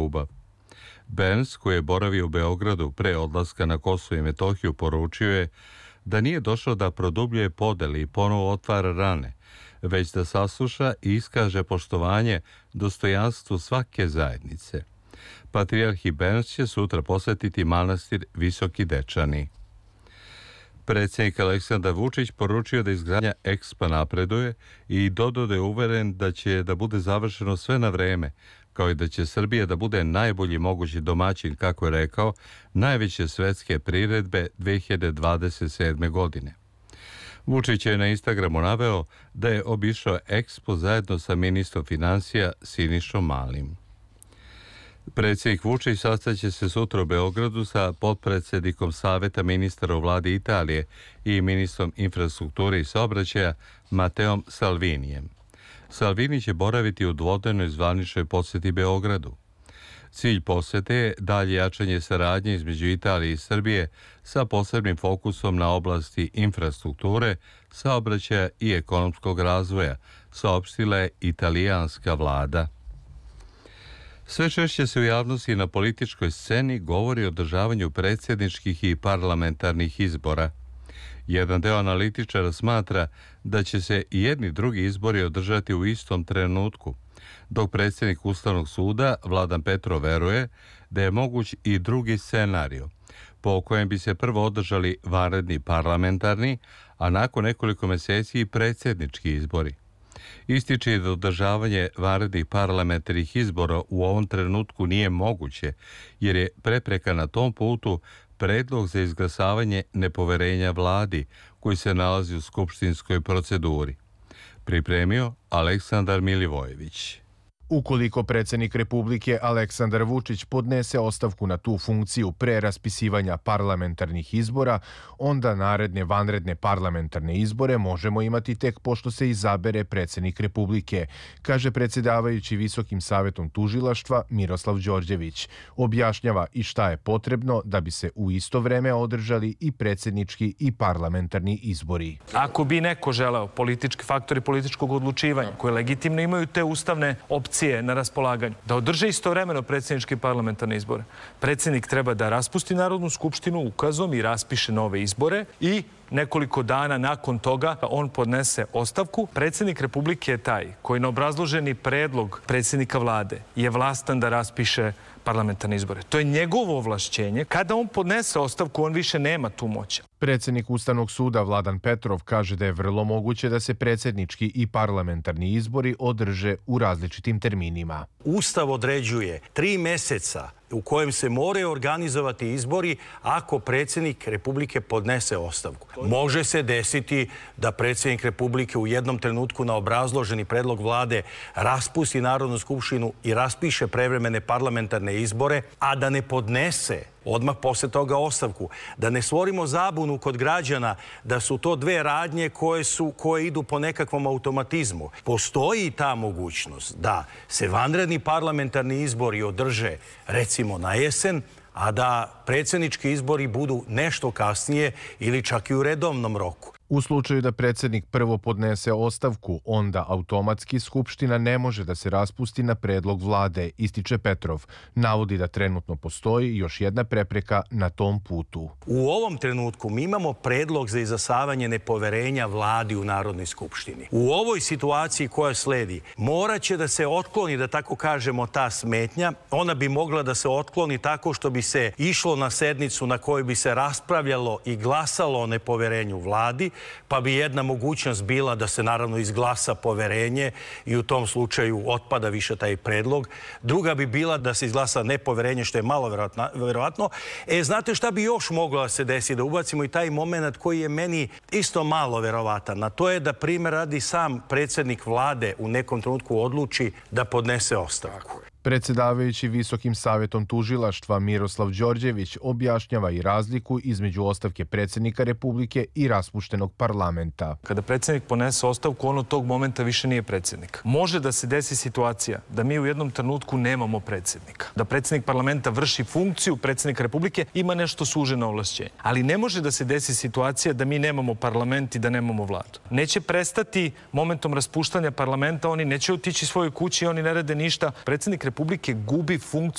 ljubav. Burns, koji je boravio u Beogradu pre odlaska na Kosovo i Metohiju, poručio je da nije došao da produbljuje podeli i ponovo otvara rane, već da sasluša i iskaže poštovanje dostojanstvu svake zajednice. Patrijarh Burns će sutra posetiti manastir Visoki Dečani. Predsjednik Aleksandar Vučić poručio da izgradnja EKSPA napreduje i dodao da je uveren da će da bude završeno sve na vreme, kao i da će Srbija da bude najbolji mogući domaćin, kako je rekao, najveće svetske priredbe 2027. godine. Vučić je na Instagramu naveo da je obišao EKSPO zajedno sa ministrom finansija Sinišom Malim. Predsjednik Vučić sastaće se sutra u Beogradu sa potpredsjednikom Saveta ministara u vladi Italije i ministrom infrastrukture i saobraćaja Mateom Salvinijem. Salvini će boraviti u dvodnevnoj zvaničnoj posjeti Beogradu. Cilj posjete je dalje jačanje saradnje između Italije i Srbije sa posebnim fokusom na oblasti infrastrukture, saobraćaja i ekonomskog razvoja, saopštila je italijanska vlada. Sve češće se u javnosti na političkoj sceni govori o održavanju predsjedničkih i parlamentarnih izbora. Jedan deo analitičara smatra da će se i jedni i drugi izbori održati u istom trenutku, dok predsjednik Ustavnog suda Vladan Petrov veruje da je moguć i drugi scenario, po kojem bi se prvo održali vanredni parlamentarni, a nakon nekoliko mjeseci i predsjednički izbori. Ističe da održavanje vanrednih parlamentarnih izbora u ovom trenutku nije moguće, jer je prepreka na tom putu predlog za izglasavanje nepoverenja vladi koji se nalazi u skupštinskoj proceduri. Pripremio Aleksandar Milivojević. Ukoliko predsjednik Republike Aleksandar Vučić podnese ostavku na tu funkciju pre raspisivanja parlamentarnih izbora, onda naredne vanredne parlamentarne izbore možemo imati tek pošto se izabere predsjednik Republike, kaže predsjedavajući Visokim savetom tužilaštva Miroslav Đorđević. Objašnjava i šta je potrebno da bi se u isto vreme održali i predsjednički i parlamentarni izbori. Ako bi neko želeo, politički faktori političkog odlučivanja, koje legitimno imaju te ustavne opcije na raspolaganju, da održe istovremeno predsjedničke i parlamentarne izbore. Predsjednik treba da raspusti Narodnu skupštinu ukazom i raspiše nove izbore i nekoliko dana nakon toga on podnese ostavku. Predsjednik Republike je taj koji na obrazloženi predlog predsjednika vlade je vlastan da raspiše parlamentarne izbore. To je njegovo ovlašćenje. Kada on podnese ostavku, on više nema tu moć. Predsjednik Ustavnog suda Vladan Petrov kaže da je vrlo moguće da se predsjednički i parlamentarni izbori održe u različitim terminima. Ustav određuje 3 mjeseca u kojem se moraju organizovati izbori ako predsjednik Republike podnese ostavku. Može se desiti da predsjednik Republike u jednom trenutku na obrazloženi predlog vlade raspusti Narodnu skupštinu i raspiše prevremene parlamentarne izbore, a da ne podnese odmah poslije toga ostavku. Da ne stvorimo zabunu kod građana da su to dve radnje koje idu po nekakvom automatizmu. Postoji ta mogućnost da se vanredni parlamentarni izbori održe recimo na jesen, a da predsjednički izbori budu nešto kasnije ili čak i u redovnom roku. U slučaju da predsjednik prvo podnese ostavku, onda automatski Skupština ne može da se raspusti na predlog vlade, ističe Petrov. Navodi da trenutno postoji još jedna prepreka na tom putu. U ovom trenutku mi imamo predlog za izglasavanje nepoverenja vladi u Narodnoj skupštini. U ovoj situaciji koja sledi morat će da se otkloni, da tako kažemo, ta smetnja. Ona bi mogla da se otkloni tako što bi se išlo na sednicu na kojoj bi se raspravljalo i glasalo o nepoverenju vladi, pa bi jedna mogućnost bila da se naravno izglasa poverenje i u tom slučaju otpada više taj predlog. Druga bi bila da se izglasa nepoverenje, što je malo verovatno. Znate šta bi još moglo da se desi? Da ubacimo i taj moment koji je meni isto malo verovatan. A to je da primjer radi sam predsjednik vlade u nekom trenutku odluči da podnese ostavku. Predsjedavajući Visokim savetom tužilaštva Miroslav Đorđević objašnjava i razliku između ostavke predsjednika Republike i raspuštenog parlamenta. Kada predsjednik ponese ostavku, on od tog momenta više nije predsjednik. Može da se desi situacija da mi u jednom trenutku nemamo predsjednika. Da predsjednik parlamenta vrši funkciju predsjednika Republike, ima nešto suženo ovlašćenje. Ali ne može da se desi situacija da mi nemamo parlament i da nemamo vladu. Neće prestati momentom raspuštanja parlamenta, oni neće otići svojoj kući, oni ne rade ništa. Predsjednik Republike gubi funkciju